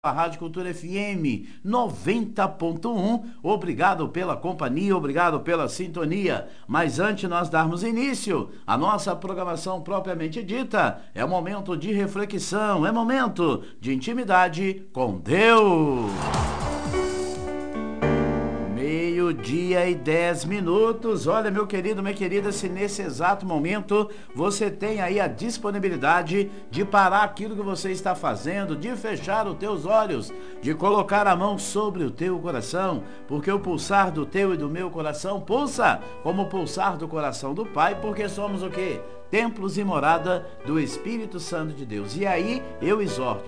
A Rádio Cultura FM 90.1, obrigado pela companhia, obrigado pela sintonia. Mas antes de nós darmos início à nossa programação propriamente dita, é momento de reflexão, é momento de intimidade com Deus. Meio-dia e 10 minutos. Olha, meu querido, minha querida, se nesse exato momento você tem aí a disponibilidade de parar aquilo que você está fazendo, de fechar os teus olhos, de colocar a mão sobre o teu coração, porque o pulsar do teu e do meu coração pulsa como o pulsar do coração do Pai, porque somos o quê? Templos e morada do Espírito Santo de Deus. E aí eu exorto,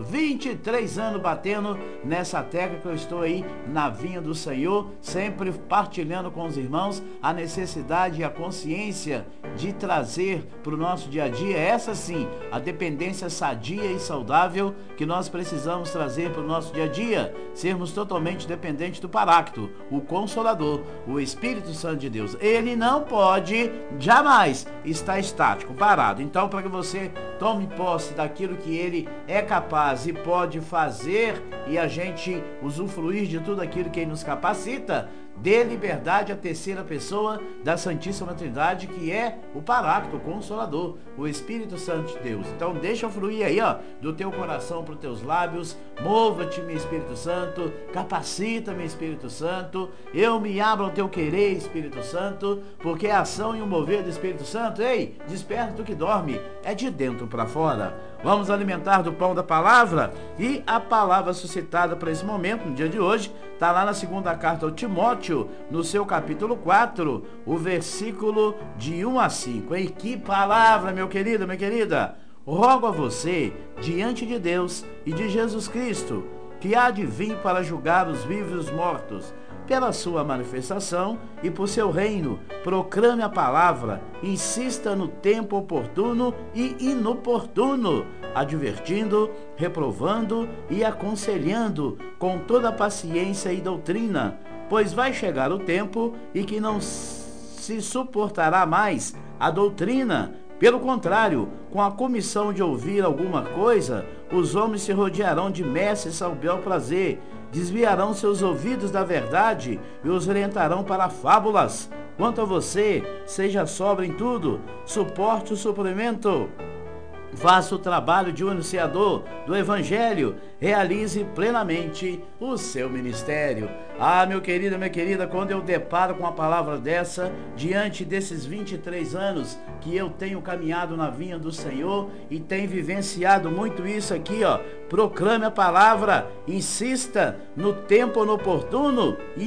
23 anos batendo nessa tecla que eu estou aí na vinha do Senhor, sempre partilhando com os irmãos a necessidade e a consciência de trazer para o nosso dia a dia, essa sim, a dependência sadia e saudável que nós precisamos trazer para o nosso dia a dia, sermos totalmente dependentes do Paráclito, o Consolador, o Espírito Santo de Deus. Ele não pode jamais estar estático, parado. Então, para que você tome posse daquilo que ele é capaz e pode fazer e a gente usufruir de tudo aquilo que ele nos capacita, dê liberdade à terceira pessoa da Santíssima Trindade, que é o Paráclito, o Consolador, o Espírito Santo de Deus. Então deixa fluir aí, ó, do teu coração para os teus lábios. Mova-te, meu Espírito Santo, capacita, meu Espírito Santo, eu me abro ao teu querer, Espírito Santo, porque a ação e o mover do Espírito Santo, ei, desperta tu que dorme, é de dentro para fora. Vamos alimentar do pão da palavra, e a palavra suscitada para esse momento, no dia de hoje, está lá na segunda carta ao Timóteo, no seu capítulo 4, o versículo de 1 a 5. E que palavra, meu querido, minha querida! Rogo a você, diante de Deus e de Jesus Cristo, que há de vir para julgar os vivos e os mortos, pela sua manifestação e por seu reino, proclame a palavra, insista no tempo oportuno e inoportuno, advertindo, reprovando e aconselhando com toda paciência e doutrina, pois vai chegar o tempo em que não se suportará mais a doutrina. Pelo contrário, com a comissão de ouvir alguma coisa, os homens se rodearão de mestres ao bel prazer, desviarão seus ouvidos da verdade e os orientarão para fábulas. Quanto a você, seja sóbrio em tudo, suporte o sofrimento, faça o trabalho de um anunciador do Evangelho, realize plenamente o seu ministério. Ah, meu querido, minha querida, quando eu deparo com uma palavra dessa, diante desses 23 anos que eu tenho caminhado na vinha do Senhor e tenho vivenciado muito isso aqui, ó, proclame a palavra, insista no tempo oportuno e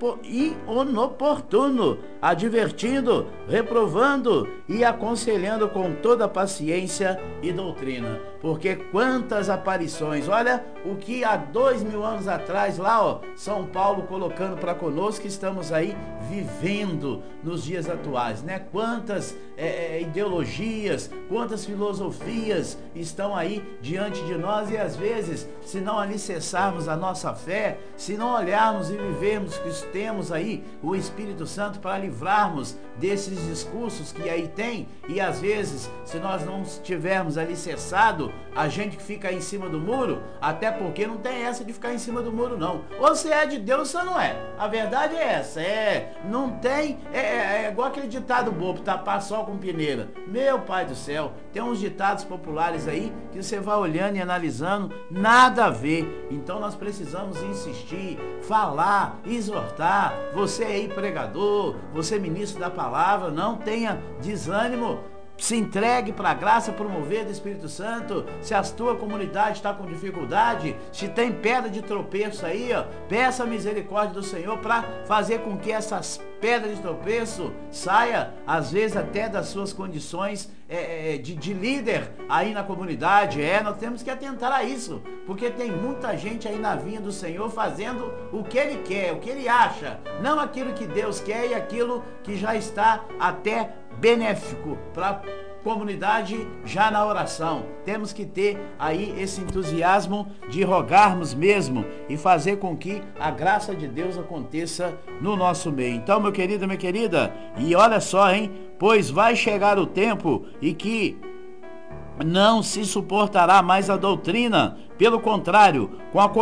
inoportuno, advertindo, reprovando e aconselhando com toda paciência e doutrina. Porque quantas aparições, olha o que há 2000 anos atrás lá, ó, São Paulo colocando para conosco, que estamos aí vivendo nos dias atuais, né? Quantas ideologias, quantas filosofias estão aí diante de nós, e às vezes, se não alicerçarmos a nossa fé, se não olharmos e vivermos que temos aí o Espírito Santo para livrarmos desses discursos que aí tem, e às vezes, se nós não estivermos alicerçados, a gente que fica aí em cima do muro, até porque não tem essa de ficar em cima do muro, não. Ou você é de Deus ou você não é. A verdade é essa, não tem, é igual aquele ditado bobo, tapar sol com peneira. Meu pai do céu, tem uns ditados populares aí que você vai olhando e analisando, nada a ver. Então nós precisamos insistir, falar, exortar. Você aí pregador, você ministro da palavra, não tenha desânimo. Se entregue para a graça, promover do Espírito Santo. Se a tua comunidade está com dificuldade, se tem pedra de tropeço aí, ó, peça a misericórdia do Senhor para fazer com que essas pedras de tropeço saia, às vezes até das suas condições de líder aí na comunidade. Nós temos que atentar a isso, porque tem muita gente aí na vinha do Senhor fazendo o que ele quer, o que ele acha, não aquilo que Deus quer e aquilo que já está até benéfico para a comunidade já na oração. Temos que ter aí esse entusiasmo de rogarmos mesmo e fazer com que a graça de Deus aconteça no nosso meio. Então, meu querido, minha querida, e olha só, hein? Pois vai chegar o tempo e que não se suportará mais a doutrina. Pelo contrário, com a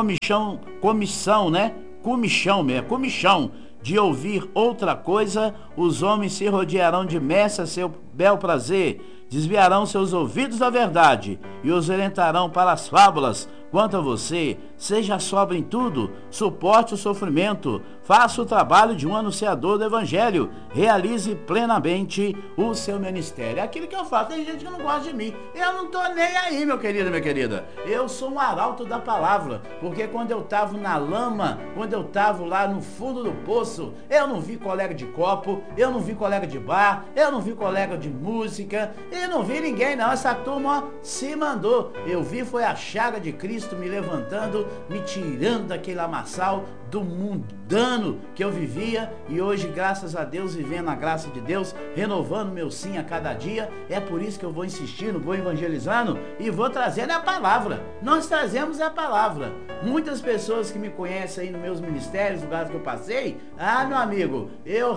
comichão de ouvir outra coisa, os homens se rodearão de mestres a seu bel prazer, desviarão seus ouvidos da verdade e os orientarão para as fábulas. Quanto a você, seja sóbrio em tudo, suporte o sofrimento, faça o trabalho de um anunciador do Evangelho, realize plenamente o seu ministério. É aquilo que eu faço. Tem gente que não gosta de mim, eu não tô nem aí, meu querido, minha querida. Eu sou um arauto da palavra, porque quando eu tava na lama, quando eu tava lá no fundo do poço, eu não vi colega de copo, eu não vi colega de bar, eu não vi colega de música, eu não vi ninguém não. Essa turma se mandou. Eu vi foi a chaga de Cristo me levantando, me tirando daquele lamaçal do mundano que eu vivia, e hoje, graças a Deus, vivendo a graça de Deus, renovando meu sim a cada dia. É por isso que eu vou insistindo, vou evangelizando e vou trazendo a palavra. Nós trazemos a palavra. Muitas pessoas que me conhecem aí nos meus ministérios, lugares que eu passei, meu amigo, eu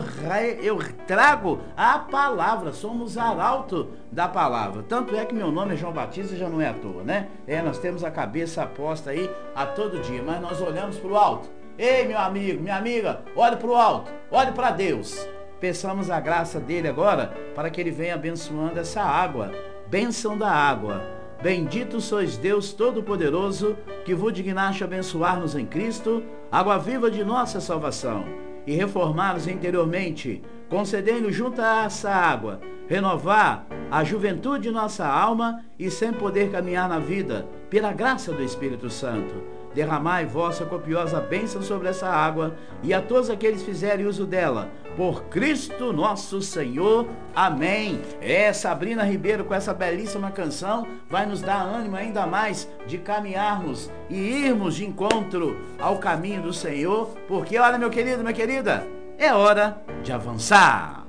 trago a palavra, somos arauto da palavra. Tanto é que meu nome é João Batista, já não é à toa, né? Nós temos a cabeça posta aí a todo dia, mas nós olhamos para o alto. Ei, meu amigo, minha amiga, olhe para o alto, olhe para Deus. Peçamos a graça dele agora para que ele venha abençoando essa água. Bênção da água. Bendito sois Deus Todo-Poderoso, que vos dignaste abençoar-nos em Cristo, água viva de nossa salvação, e reformar-nos interiormente, concedendo-nos junto a essa água, renovar a juventude de nossa alma e sem poder caminhar na vida, pela graça do Espírito Santo. Derramai vossa copiosa bênção sobre essa água e a todos aqueles que fizerem uso dela, por Cristo nosso Senhor. Amém. Sabrina Ribeiro, com essa belíssima canção, vai nos dar ânimo ainda mais de caminharmos e irmos de encontro ao caminho do Senhor, porque olha, meu querido, minha querida, é hora de avançar.